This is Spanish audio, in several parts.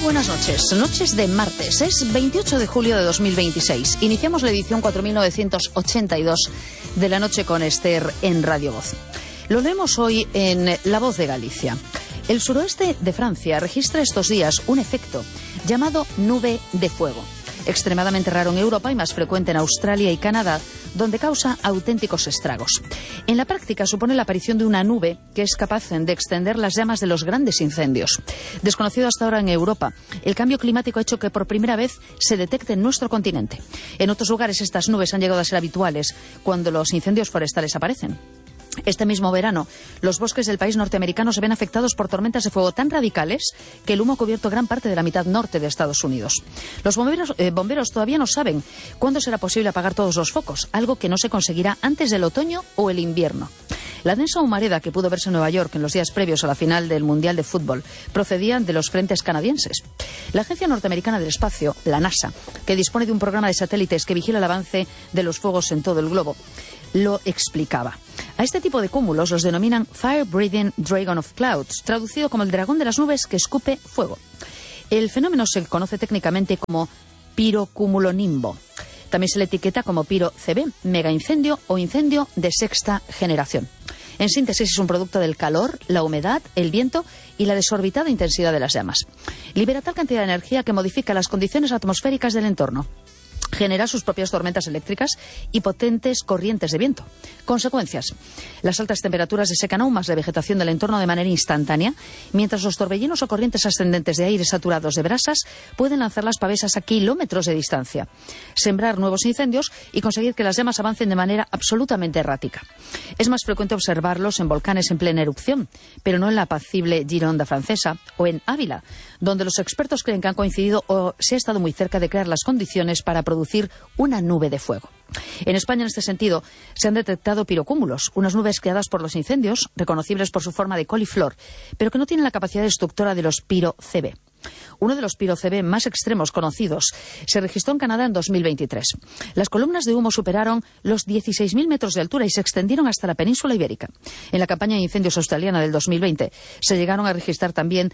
buenas noches. Noches de martes. Es 28 de julio de 2026. Iniciamos la edición 4982 de La Noche con Esther en Radio Voz. Lo leemos hoy en La Voz de Galicia. El suroeste de Francia registra estos días un efecto llamado nube de fuego. Extremadamente raro en Europa y más frecuente en Australia y Canadá, donde causa auténticos estragos. En la práctica supone la aparición de una nube que es capaz de extender las llamas de los grandes incendios. Desconocido hasta ahora en Europa, el cambio climático ha hecho que por primera vez se detecte en nuestro continente. En otros lugares estas nubes han llegado a ser habituales cuando los incendios forestales aparecen. Este mismo verano, los bosques del país norteamericano se ven afectados por tormentas de fuego tan radicales que el humo ha cubierto gran parte de la mitad norte de Estados Unidos. Los bomberos todavía no saben cuándo será posible apagar todos los focos, algo que no se conseguirá antes del otoño o el invierno. La densa humareda que pudo verse en Nueva York en los días previos a la final del Mundial de Fútbol procedía de los frentes canadienses. La Agencia Norteamericana del Espacio, la NASA, que dispone de un programa de satélites que vigila el avance de los fuegos en todo el globo, lo explicaba. A este tipo de cúmulos los denominan Fire Breathing Dragon of Clouds, traducido como el dragón de las nubes que escupe fuego. El fenómeno se conoce técnicamente como pirocumulonimbo. También se le etiqueta como piro CB, mega incendio o incendio de sexta generación. En síntesis, es un producto del calor, la humedad, el viento y la desorbitada intensidad de las llamas. Libera tal cantidad de energía que modifica las condiciones atmosféricas del entorno. Genera sus propias tormentas eléctricas y potentes corrientes de viento. Consecuencias: las altas temperaturas desecan aún más la vegetación del entorno de manera instantánea, mientras los torbellinos o corrientes ascendentes de aire saturados de brasas pueden lanzar las pavesas a kilómetros de distancia, sembrar nuevos incendios y conseguir que las llamas avancen de manera absolutamente errática. Es más frecuente observarlos en volcanes en plena erupción, pero no en la apacible Gironda francesa o en Ávila, donde los expertos creen que han coincidido o se ha estado muy cerca de crear las condiciones para producir una nube de fuego. En España, en este sentido, se han detectado pirocúmulos, unas nubes creadas por los incendios, reconocibles por su forma de coliflor, pero que no tienen la capacidad destructora de los piro-CB. Uno de los piro-CB más extremos conocidos se registró en Canadá en 2023. Las columnas de humo superaron los 16.000 metros de altura y se extendieron hasta la península ibérica. En la campaña de incendios australiana del 2020 se llegaron a registrar también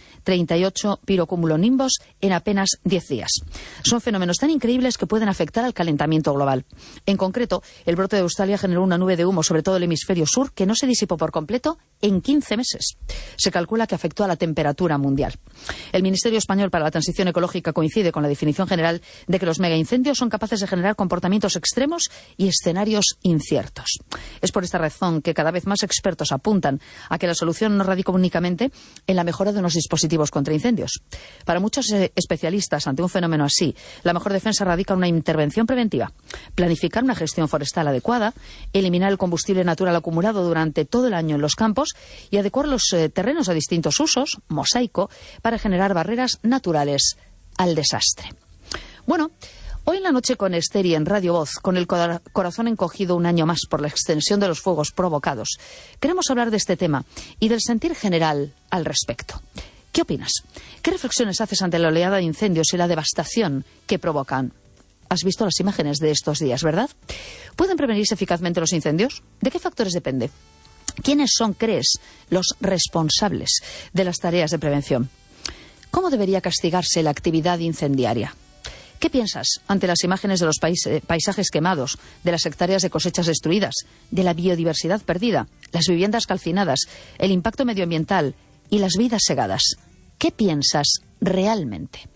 38 pirocumulonimbos en apenas 10 días. Son fenómenos tan increíbles que pueden afectar al calentamiento global. En concreto, el brote de Australia generó una nube de humo sobre todo el hemisferio sur que no se disipó por completo en 15 meses. Se calcula que afectó a la temperatura mundial. El Ministerio Español para la Transición Ecológica coincide con la definición general de que los megaincendios son capaces de generar comportamientos extremos y escenarios inciertos. Es por esta razón que cada vez más expertos apuntan a que la solución no radica únicamente en la mejora de unos dispositivos contra incendios. Para muchos especialistas, ante un fenómeno así, la mejor defensa radica en una intervención preventiva, planificar una gestión forestal adecuada, eliminar el combustible natural acumulado durante todo el año en los campos y adecuar los terrenos a distintos usos, mosaico, para generar barreras naturales al desastre. Bueno, hoy en La Noche con Esther y en Radio Voz, con el corazón encogido un año más por la extensión de los fuegos provocados, queremos hablar de este tema y del sentir general al respecto. ¿Qué opinas? ¿Qué reflexiones haces ante la oleada de incendios y la devastación que provocan? Has visto las imágenes de estos días, ¿verdad? ¿Pueden prevenirse eficazmente los incendios? ¿De qué factores depende? ¿Quiénes son, crees, los responsables de las tareas de prevención? ¿Cómo debería castigarse la actividad incendiaria? ¿Qué piensas ante las imágenes de los paisajes quemados, de las hectáreas de cosechas destruidas, de la biodiversidad perdida, las viviendas calcinadas, el impacto medioambiental y las vidas segadas? ¿Qué piensas realmente?